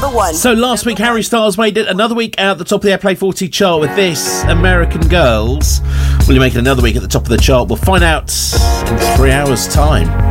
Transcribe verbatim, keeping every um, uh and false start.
number one. So last week, Harry Styles made it another week out the top of the Airplay forty chart with this, American Girls. Will you make it another week at the top of the chart? We'll find out in three hours' time.